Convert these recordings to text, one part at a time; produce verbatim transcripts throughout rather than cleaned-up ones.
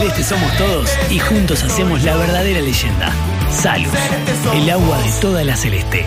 Celeste somos todos y juntos hacemos la verdadera leyenda. Salus, el agua de toda la Celeste.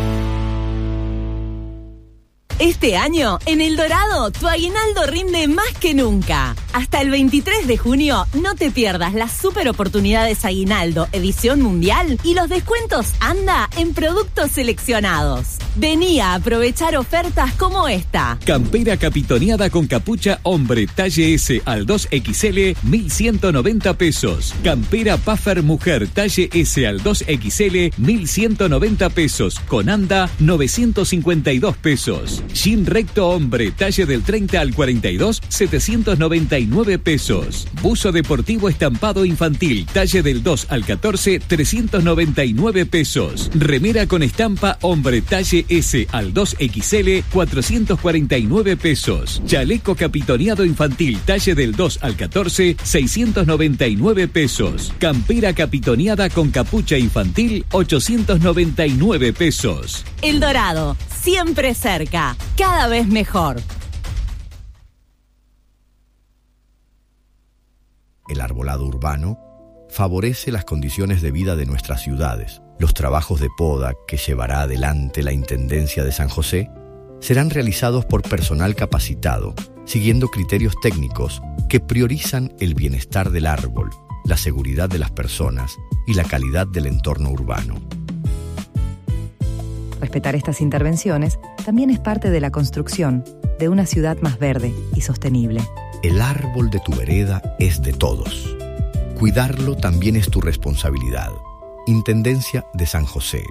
Este año, en El Dorado, tu aguinaldo rinde más que nunca. Hasta el veintitrés de junio, no te pierdas las super oportunidades Aguinaldo Edición Mundial y los descuentos Anda en productos seleccionados. Vení a aprovechar ofertas como esta. Campera capitoneada con capucha hombre talle S al dos equis ele, mil ciento noventa pesos. Campera puffer mujer talle S al dos equis ele, mil ciento noventa pesos. Con Anda, novecientos cincuenta y dos pesos. Jean recto hombre, talle del treinta al cuarenta y dos, setecientos noventa y nueve pesos. Buzo deportivo estampado infantil, talle del dos al catorce, trescientos noventa y nueve pesos. Remera con estampa hombre, talle S al dos equis ele, cuatrocientos cuarenta y nueve pesos. Chaleco capitoneado infantil, talle del dos al catorce, seiscientos noventa y nueve pesos. Campera capitoneada con capucha infantil, ochocientos noventa y nueve pesos. El Dorado, siempre cerca, cada vez mejor. El arbolado urbano favorece las condiciones de vida de nuestras ciudades. Los trabajos de poda que llevará adelante la Intendencia de San José serán realizados por personal capacitado, siguiendo criterios técnicos que priorizan el bienestar del árbol, la seguridad de las personas y la calidad del entorno urbano. Respetar estas intervenciones también es parte de la construcción de una ciudad más verde y sostenible. El árbol de tu vereda es de todos. Cuidarlo también es tu responsabilidad. Intendencia de San José.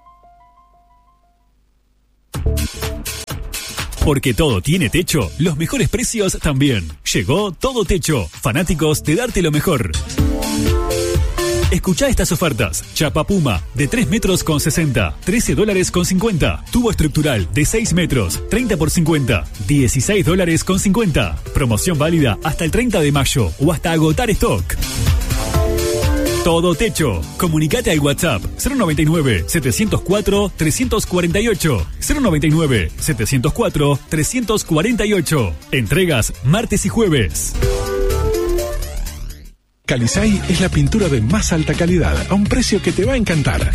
Porque todo tiene techo, los mejores precios también. Llegó Todo Techo, fanáticos de darte lo mejor. Escuchá estas ofertas. Chapa Puma, de tres metros con sesenta, trece dólares con cincuenta. Tubo estructural, de seis metros, treinta por cincuenta, dieciséis dólares con cincuenta. Promoción válida hasta el treinta de mayo o hasta agotar stock. Todo Techo. Comunicate al WhatsApp cero noventa y nueve, setecientos cuatro, trescientos cuarenta y ocho. cero noventa y nueve, setecientos cuatro, trescientos cuarenta y ocho. Entregas martes y jueves. Calisay es la pintura de más alta calidad a un precio que te va a encantar.